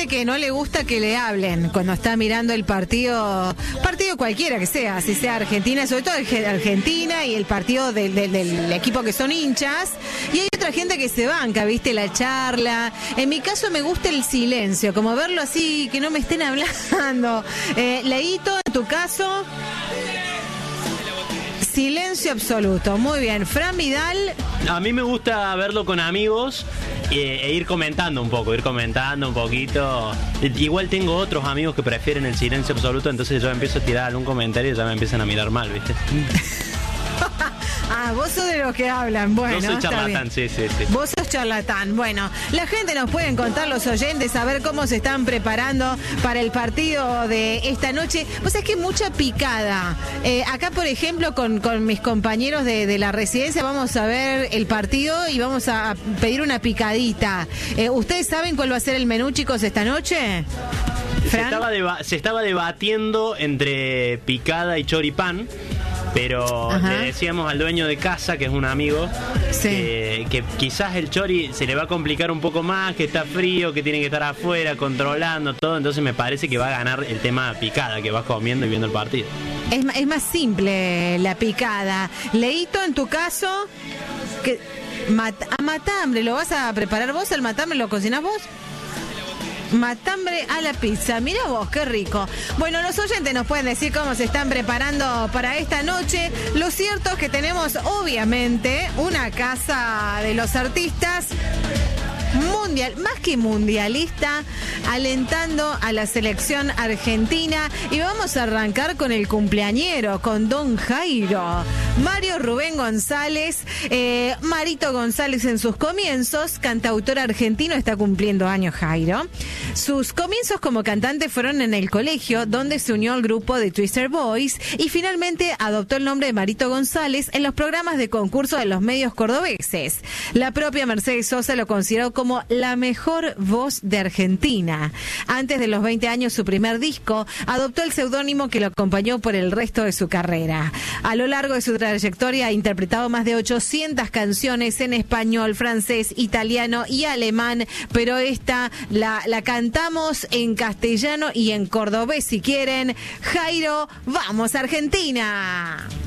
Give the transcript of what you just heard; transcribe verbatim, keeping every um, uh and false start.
dice que no le gusta que le hablen cuando está mirando el partido, partido cualquiera que sea, si sea Argentina, sobre todo Argentina y el partido del, del, del equipo que son hinchas. Y hay otra gente que se banca, viste, la charla. En mi caso me gusta el silencio, como verlo así, que no me estén hablando. Eh, Leito, en tu caso... Silencio absoluto. Muy bien. Fran Vidal. A mí me gusta verlo con amigos e, e ir comentando un poco, ir comentando un poquito. Igual tengo otros amigos que prefieren el silencio absoluto, entonces yo empiezo a tirar algún comentario y ya me empiezan a mirar mal, ¿viste? Ah, vos sos de los que hablan. Bueno, yo soy charlatán, sí, sí, sí. Vos sos charlatán. Bueno, la gente nos pueden contar, los oyentes, a ver cómo se están preparando para el partido de esta noche. Pues es que mucha picada. Eh, acá, por ejemplo, con, con mis compañeros de, de la residencia vamos a ver el partido y vamos a pedir una picadita. Eh, ¿Ustedes saben cuál va a ser el menú, chicos, esta noche? Se estaba, deba- se estaba debatiendo entre picada y choripán. Pero Ajá. le decíamos al dueño de casa, que es un amigo, sí. que, que quizás el chori se le va a complicar un poco más, que está frío, que tiene que estar afuera controlando todo. Entonces me parece que va a ganar el tema picada, que vas comiendo y viendo el partido. Es, es más simple la picada. Leito, en tu caso, que mat, a matambre, ¿lo vas a preparar vos? ¿El matambre lo cocinás vos? Matambre a la pizza, mira vos, qué rico. Bueno, los oyentes nos pueden decir cómo se están preparando para esta noche. Lo cierto es que tenemos, obviamente, una casa de los artistas mundial, más que mundialista, alentando a la selección argentina. Y vamos a arrancar con el cumpleañero, con Don Jairo. Mario Rubén González, eh, Marito González en sus comienzos, cantautor argentino, está cumpliendo años Jairo. Sus comienzos como cantante fueron en el colegio, donde se unió al grupo de Twister Boys y finalmente adoptó el nombre de Marito González en los programas de concurso de los medios cordobeses. La propia Mercedes Sosa lo consideró como la mejor voz de Argentina. Antes de los veinte años, su primer disco, adoptó el seudónimo que lo acompañó por el resto de su carrera. A lo largo de su trayectoria ha interpretado más de ochocientas canciones en español, francés, italiano y alemán, pero esta la, la cantamos en castellano y en cordobés si quieren. Jairo, vamos Argentina.